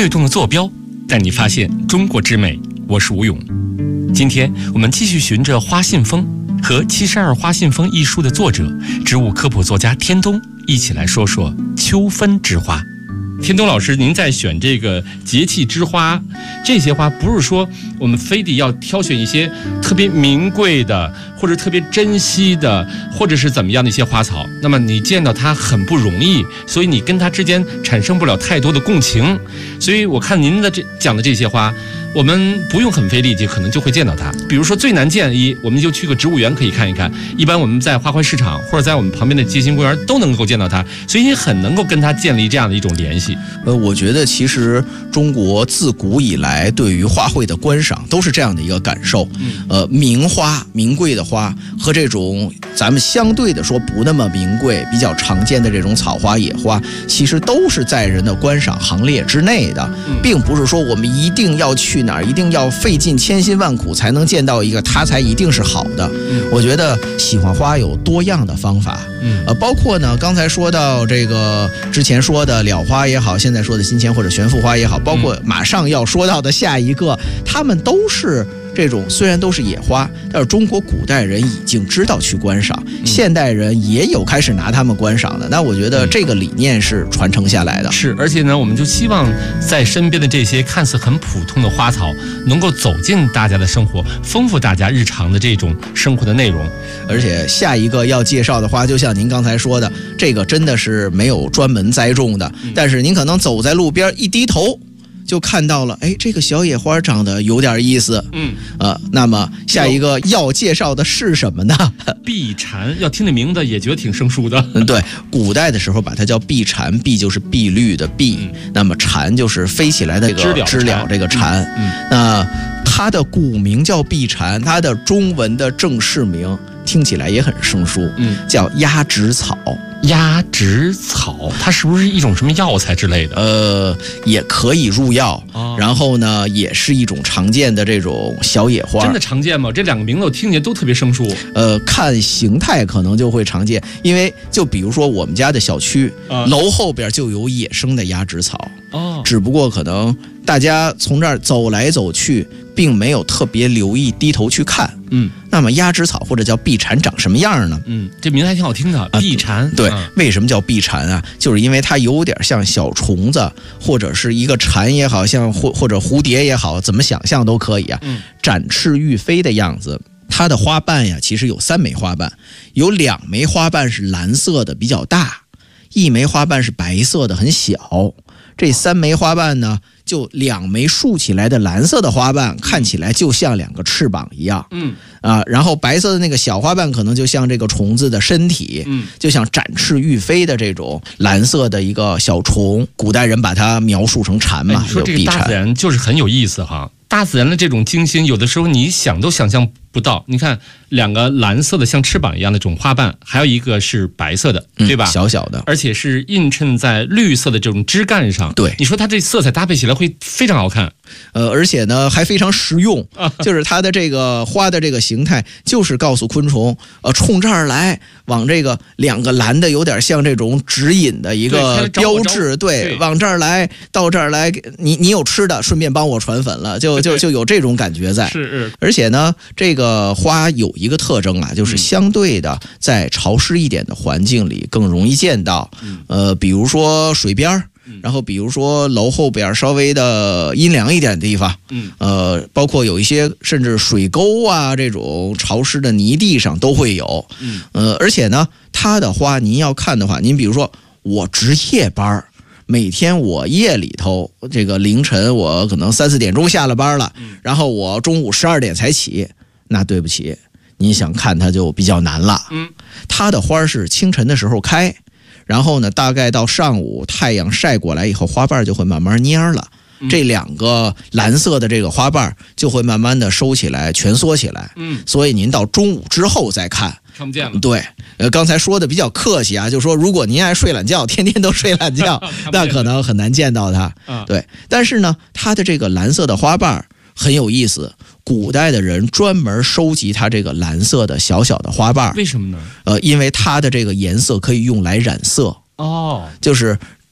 跃动的坐标，带你发现中国之美。我是吴勇。今天我们继续循着花信封和《72花信封》一书的作者、植物科普作家天东一起来说说秋分之花。天东老师，您在选这个节气之花，这些花不是说我们非得要挑选一些特别名贵的，或者特别珍惜的，或者是怎么样的一些花草，那么你见到它很不容易，所以你跟它之间产生不了太多的共情。所以我看您的讲的这些花，我们不用很费力气，可能就会见到它。比如说最难见我们就去个植物园可以看一看，一般我们在花卉市场或者在我们旁边的街心公园都能够见到它，所以你很能够跟它建立这样的一种联系。 我觉得其实中国自古以来对于花卉的观赏都是这样的一个感受。名花、名贵的花和这种咱们相对的说不那么名贵、比较常见的这种草花、野花，其实都是在人的观赏行列之内的，并不是说我们一定要去哪儿，一定要费尽千辛万苦才能见到一个它才一定是好的。我觉得喜欢花有多样的方法。包括呢，刚才说到这个之前说的蓼花也好，现在说的新钱或者悬浮花也好，包括马上要说到的下一个，它们都是这种虽然都是野花，但是中国古代人已经知道去观赏，现代人也有开始拿它们观赏的。那我觉得这个理念是传承下来的。 是，而且呢，我们就希望在身边的这些看似很普通的花草，能够走进大家的生活，丰富大家日常的这种生活的内容。 而且下一个要介绍的花，就像您刚才说的，这个真的是没有专门栽种的，但是您可能走在路边一低头就看到了，哎，这个小野花长得有点意思。那么下一个要介绍的是什么呢？ 碧蝉，要听这名字也觉得挺生疏的。 对，古代的时候把它叫碧蝉，碧就是碧绿的碧，那么蝉就是飞起来的这个知了这个蝉。那它的古名叫碧蝉，它的中文的正式名听起来也很生疏，叫鸭芷草。 鸭芷草，它是不是一种什么药材之类的？ 也可以入药，然后呢，也是一种常见的这种小野花。 真的常见吗？这两个名字我听起来都特别生疏。 看形态可能就会常见，因为就比如说我们家的小区，楼后边就有野生的鸭芷草。只不过可能大家从这儿走来走去，并没有特别留意低头去看。那么鸭芷草或者叫碧蝉长什么样呢？ 这名字还挺好听的，碧蝉。 对，为什么叫碧蝉啊？就是因为它有点像小虫子，或者是一个蝉也好，像或者蝴蝶也好，怎么想象都可以啊。展翅欲飞的样子。它的花瓣呀，其实有3枚花瓣，有2枚花瓣是蓝色的，比较大；1枚花瓣是白色的，很小。这3枚花瓣呢，就2枚竖起来的蓝色的花瓣，看起来就像2个翅膀一样。然后白色的那个小花瓣可能就像这个虫子的身体，就像展翅欲飞的这种蓝色的一个小虫。古代人把它描述成蝉嘛， 你说这个大自然就是很有意思哈。大自然的这种精心，有的时候你想都想象不到。你看2个蓝色的像翅膀一样的这种花瓣，还有一个是白色的，对吧？ 小小的， 而且是映衬在绿色的这种枝干上。 对， 你说它这色彩搭配起来会非常好看。 而且呢还非常实用，就是它的这个花的这个形态，就是告诉昆虫，冲这儿来，往这个2个蓝的有点像这种指引的一个标志。对，往这儿来，到这儿来，你有吃的，顺便帮我传粉了，就有这种感觉在。是。而且呢，这个花有一个特征啊，就是相对的在潮湿一点的环境里更容易见到。比如说水边，然后比如说楼后边稍微的阴凉一点的地方，包括有一些甚至水沟啊，这种潮湿的泥地上都会有。而且呢，它的花您要看的话，您比如说我值夜班，每天我夜里头这个凌晨我可能3、4点钟下了班了，然后我中午12点才起，那对不起，你想看它就比较难了。它的花是清晨的时候开，然后呢，大概到上午太阳晒过来以后，花瓣就会慢慢蔫了。这2个蓝色的这个花瓣就会慢慢的收起来，蜷缩起来。所以您到中午之后再看， 看不见了。 对，刚才说的比较客气啊，就说如果您爱睡懒觉，天天都睡懒觉，那可能很难见到它。对，但是呢，它的这个蓝色的花瓣很有意思。古代的人专门收集它这个蓝色的小小的花瓣， 为什么呢？ 因为它的这个颜色可以用来染色。就是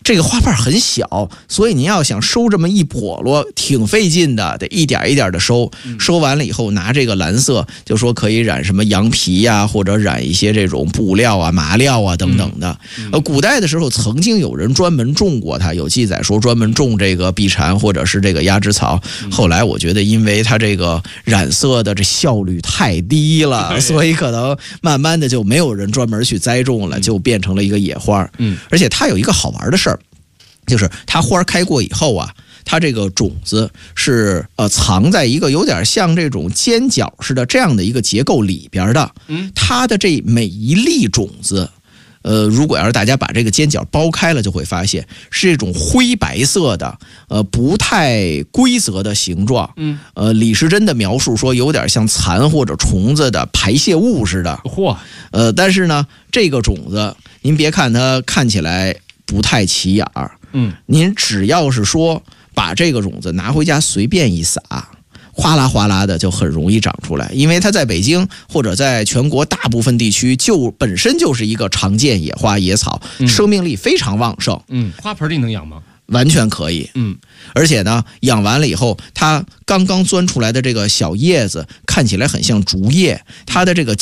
这个花瓣很小，所以您要想收这么一笸箩，挺费劲的，得一点一点的收。收完了以后，拿这个蓝色，就说可以染什么羊皮呀，或者染一些这种布料啊、麻料啊等等的。古代的时候，曾经有人专门种过它，有记载说专门种这个碧蝉或者是这个鸭跖草。后来我觉得，因为它这个染色的这效率太低了，所以可能慢慢的就没有人专门去栽种了，就变成了一个野花。而且它有一个好玩的事儿。就是它花开过以后啊，它这个种子是藏在一个有点像这种尖角似的这样的一个结构里边的。它的这每一粒种子，如果要是大家把这个尖角剥开了，就会发现是这种灰白色的，不太规则的形状。李时珍的描述说有点像蚕或者虫子的排泄物似的。但是呢，这个种子您别看它看起来不太起眼儿。您只要是说把这个种子拿回家随便一撒，哗啦哗啦的就很容易长出来，因为它在北京或者在全国大部分地区就本身就是一个常见野花野草，生命力非常旺盛。 花盆里能养吗？ 完全可以。而且呢，养完了以后，它刚刚钻出来的这个小叶子看起来很像竹叶，它的这个